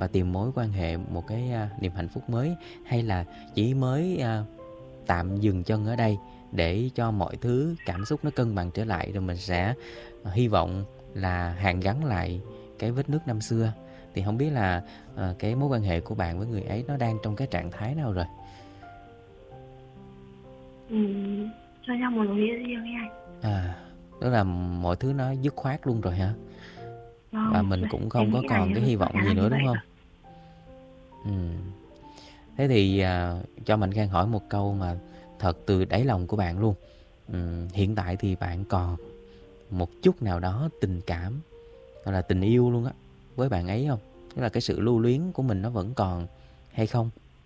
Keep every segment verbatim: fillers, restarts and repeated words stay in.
và tìm mối quan hệ, một cái à, niềm hạnh phúc mới, hay là chỉ mới à, tạm dừng chân ở đây để cho mọi thứ cảm xúc nó cân bằng trở lại, rồi mình sẽ à, hy vọng là hàn gắn lại cái vết nứt năm xưa. Thì không biết là à, cái mối quan hệ của bạn với người ấy nó đang trong cái trạng thái nào rồi? Ừ, cho nhau một lối đi riêng ấy anh. À, tức là mọi thứ nó dứt khoát luôn rồi hả? Và Vâng, mình vậy cũng em không có nghĩ là còn cái hy có vọng khả gì năng như nữa đúng vậy không? rồi. Ừ. Thế thì à, cho Mạnh Khang hỏi một câu mà thật từ đáy lòng của bạn luôn. Ừ, hiện tại thì bạn còn một chút nào đó tình cảm, hoặc là tình yêu luôn á, với bạn ấy không? Tức là cái sự lưu luyến của mình nó vẫn còn hay không?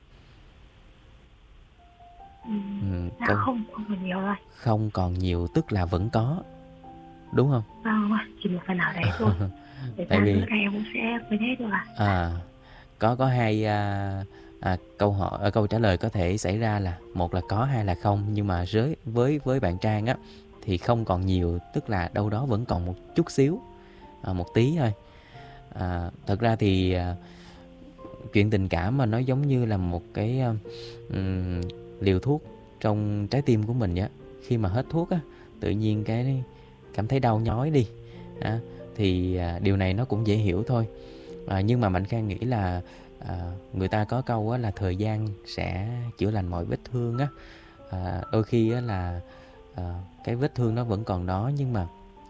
Ừ, Ừ, dạ câu không, không còn nhiều rồi. không còn nhiều tức là vẫn có, đúng không? Vâng, vâng, chỉ một phần nào đấy thôi. Thời Tại gian nữa vì này em cũng sẽ quên hết rồi ạ. à, có có hai à, à, câu hỏi à, câu trả lời có thể xảy ra là một là có, hai là không, nhưng mà với với với bạn Trang á thì không còn nhiều tức là đâu đó vẫn còn một chút xíu, à, một tí thôi. À, thật ra thì à, chuyện tình cảm mà nó giống như là một cái um, liều thuốc trong trái tim của mình á. Khi mà hết thuốc á, tự nhiên cái cảm thấy đau nhói đi, à, thì à, điều này nó cũng dễ hiểu thôi. À, nhưng mà Mạnh Khang nghĩ là à, người ta có câu á, là thời gian sẽ chữa lành mọi vết thương á. À, đôi khi á, là à, cái vết thương nó vẫn còn đó, nhưng mà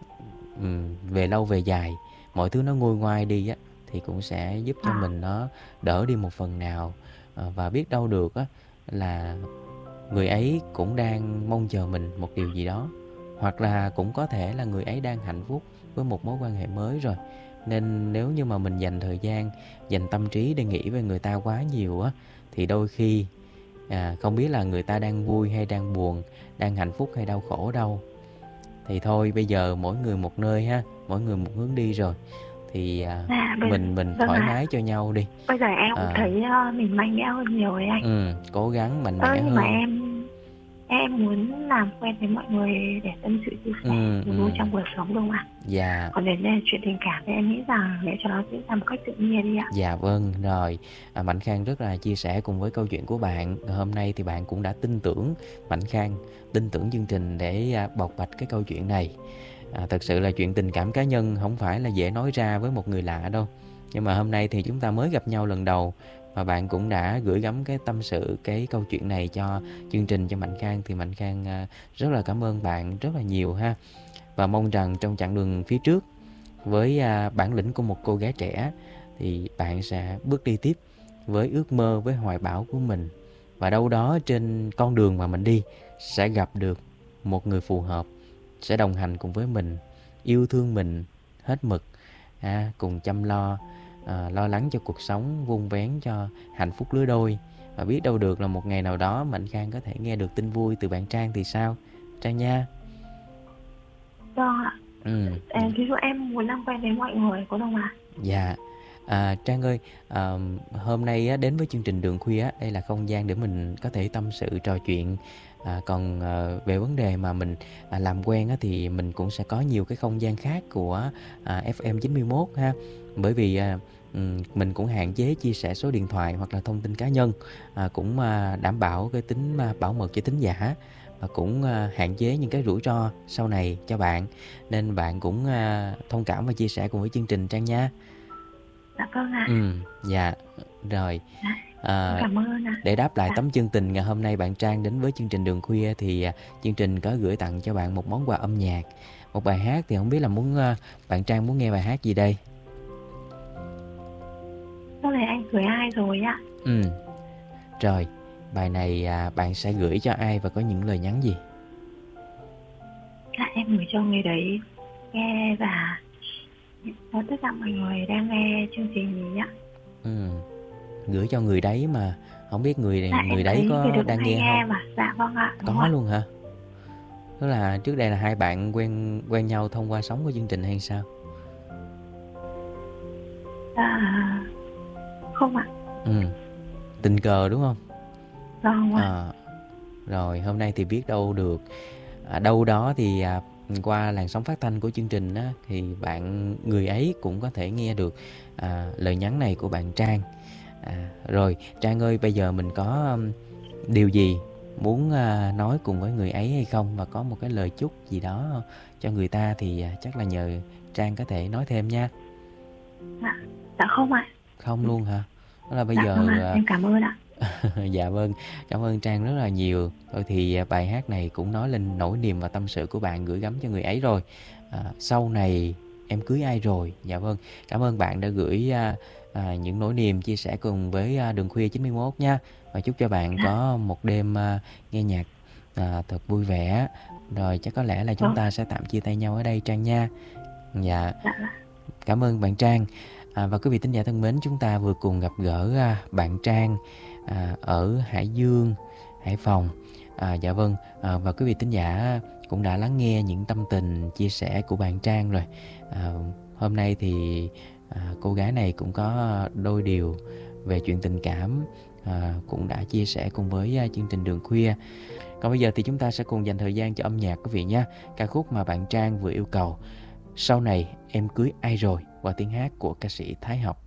ừm, về lâu về dài mọi thứ nó nguôi ngoai đi á, thì cũng sẽ giúp cho Vâng, mình nó đỡ đi một phần nào. À, và biết đâu được á, là người ấy cũng đang mong chờ mình một điều gì đó, hoặc là cũng có thể là người ấy đang hạnh phúc với một mối quan hệ mới rồi. Nên nếu như mà mình dành thời gian, dành tâm trí để nghĩ về người ta quá nhiều á, thì đôi khi à, không biết là người ta đang vui hay đang buồn, đang hạnh phúc hay đau khổ đâu. Thì thôi bây giờ mỗi người một nơi ha, mỗi người một hướng đi rồi, thì à, dạ, bây, mình mình vâng thoải ạ. mái cho nhau đi. Bây giờ em cũng À, thấy ờ, mình mạnh mẽ hơn nhiều đấy anh. ừ, cố gắng mạnh Ơ mẽ nhưng mà hơn. em em muốn làm quen với mọi người để tâm sự chia sẻ Ừ, niềm vui ừ, trong cuộc sống đúng không ạ? dạ. Còn đến đây chuyện tình cảm thì em nghĩ rằng để cho nó diễn ra một cách tự nhiên đi ạ. Dạ vâng, rồi. À, Mạnh Khang rất là chia sẻ cùng với câu chuyện của bạn. Hôm nay thì bạn cũng đã tin tưởng Mạnh Khang, tin tưởng chương trình để à, bộc bạch cái câu chuyện này. À, thật sự là chuyện tình cảm cá nhân không phải là dễ nói ra với một người lạ đâu. Nhưng mà hôm nay thì chúng ta mới gặp nhau lần đầu, mà bạn cũng đã gửi gắm cái tâm sự, cái câu chuyện này cho chương trình, cho Mạnh Khang, thì Mạnh Khang à, rất là cảm ơn bạn rất là nhiều ha. Và mong rằng trong chặng đường phía trước, với à, bản lĩnh của một cô gái trẻ, thì bạn sẽ bước đi tiếp với ước mơ, với hoài bão của mình. Và đâu đó trên con đường mà mình đi sẽ gặp được một người phù hợp, sẽ đồng hành cùng với mình, yêu thương mình hết mực, à, cùng chăm lo, à, lo lắng cho cuộc sống, vun vén cho hạnh phúc lứa đôi. Và biết đâu được là một ngày nào đó Mạnh Khang có thể nghe được tin vui từ bạn Trang thì sao, Trang nha. Vâng ạ. Ừ. Em, ví dụ em muốn làm quen với mọi người có đúng không ạ? Dạ, à, Trang ơi, à, hôm nay á, đến với chương trình Đường Khuya á, đây là không gian để mình có thể tâm sự trò chuyện. À, còn à, về vấn đề mà mình à, làm quen á, thì mình cũng sẽ có nhiều cái không gian khác của à, ép em chín mươi mốt ha. Bởi vì à, ừm, mình cũng hạn chế chia sẻ số điện thoại hoặc là thông tin cá nhân, à, cũng à, đảm bảo cái tính à, bảo mật cho thính giả, và cũng à, hạn chế những cái rủi ro sau này cho bạn. Nên bạn cũng à, thông cảm và chia sẻ cùng với chương trình, Trang nha. Dạ vâng ạ. Ừ, dạ, rồi. Dạ, em À, cảm ơn ạ. để đáp lại Dạ. tấm chân tình ngày hôm nay bạn Trang đến với chương trình Đường Khuya, thì à, chương trình có gửi tặng cho bạn một món quà âm nhạc, một bài hát. Thì không biết là muốn à, bạn Trang muốn nghe bài hát gì đây? Lúc này anh gửi ai rồi ạ? Ừ, rồi, bài này à, bạn sẽ gửi cho ai và có những lời nhắn gì? Dạ em gửi cho người đấy nghe và cho tất cả mọi người đang nghe chương trình này ạ. Ừ, gửi cho người đấy mà không biết người Dạ người em đấy thấy người có đấy cũng đang hay nghe nghe không? mà. Dạ vâng ạ, đúng Có rồi. luôn hả? Tức là trước đây là hai bạn quen quen nhau thông qua sóng của chương trình hay sao? Dạ không ạ. Ừ, tình cờ đúng không? Vâng ạ. À, rồi hôm nay thì biết đâu được, à, đâu đó thì à, qua làn sóng phát thanh của chương trình á, thì bạn người ấy cũng có thể nghe được à, lời nhắn này của bạn Trang. À, rồi Trang ơi, bây giờ mình có um, điều gì muốn à, nói cùng với người ấy hay không, và có một cái lời chúc gì đó cho người ta thì à, chắc là nhờ Trang có thể nói thêm nha. Dạ, dạ không ạ. Không luôn hả? Đó là bây Dạ vâng giờ ạ, à, em cảm ơn ạ. dạ vâng, cảm ơn Trang rất là nhiều. Thôi thì à, bài hát này cũng nói lên nỗi niềm và tâm sự của bạn gửi gắm cho người ấy rồi. À, sau này em cưới ai rồi? Dạ vâng, cảm ơn bạn đã gửi à, à, những nỗi niềm chia sẻ cùng với à, Đường Khuya chín mươi mốt nha. Và chúc cho bạn Dạ, có một đêm à, nghe nhạc à, thật vui vẻ. Rồi chắc có lẽ là chúng vâng, ta sẽ tạm chia tay nhau ở đây Trang nha. Dạ. dạ, dạ. Cảm ơn bạn Trang. À, và quý vị thính giả thân mến, chúng ta vừa cùng gặp gỡ à, bạn Trang à, ở Hải Dương, Hải Phòng. À, dạ vâng, à, và quý vị thính giả cũng đã lắng nghe những tâm tình chia sẻ của bạn Trang rồi. À, hôm nay thì à, cô gái này cũng có đôi điều về chuyện tình cảm, à, cũng đã chia sẻ cùng với à, chương trình Đường Khuya. Còn bây giờ thì chúng ta sẽ cùng dành thời gian cho âm nhạc quý vị nha. Ca khúc mà bạn Trang vừa yêu cầu, Sau này em cưới ai rồi, qua tiếng hát của ca sĩ Thái Học.